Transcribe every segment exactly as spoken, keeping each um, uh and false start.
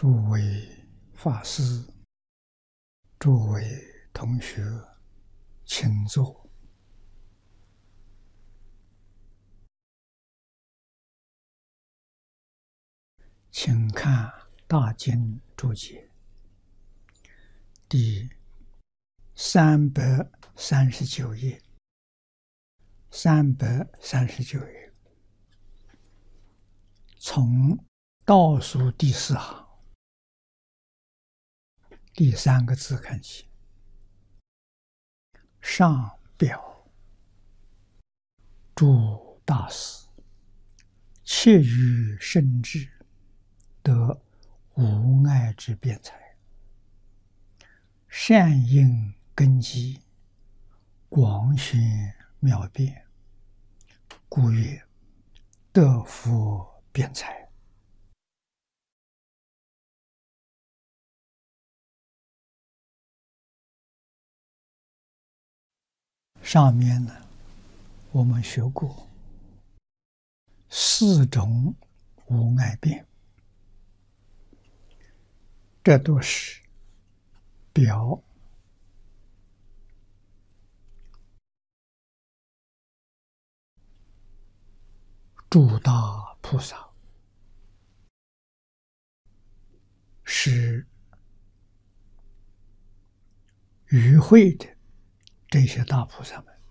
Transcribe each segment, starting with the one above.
诸位法师、诸位同学，请坐。请看《大经注解》第三百三十九页。三百三十九页，从倒数第四行第三个字看起。上表诸大师，切于圣智，得无碍之辩才，善应根基，广宣妙辩，故曰得佛辩才。上面呢，我们学过四种无碍辩，这都是表诸大菩萨是与会的这些大菩萨们。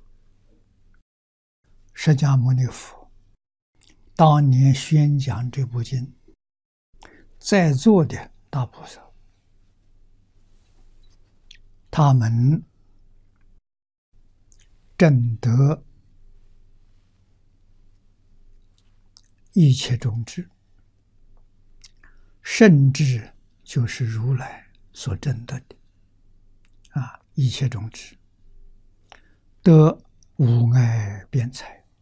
释迦牟尼佛当年宣讲这部经，在座的大菩萨，他们证得一切种智，圣智就是如来所证得的啊，一切种智，得无碍辩才。